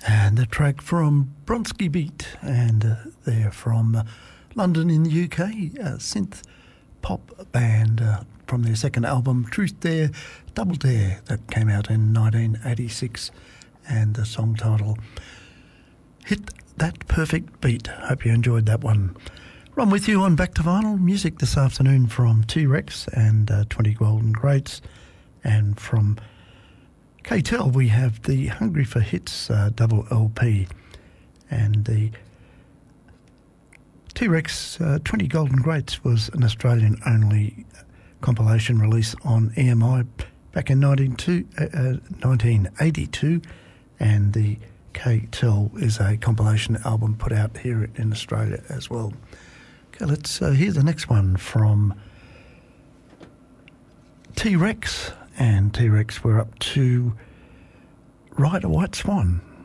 And the track from Bronski Beat, and they're from London in the UK, a synth pop band from their second album, Truth Dare, Double Dare, that came out in 1986, and the song title, Hit That Perfect Beat. Hope you enjoyed that one. Ron with you on Back to Vinyl music this afternoon from T-Rex and 20 Golden Greats, and from KTEL we have the Hungry for Hits double LP, and the T-Rex 20 Golden Greats was an Australian-only compilation release on EMI back in 1982, and the KTEL is a compilation album put out here in Australia as well. Okay, let's hear the next one from T-Rex, and T-Rex, we're up to Ride a White Swan.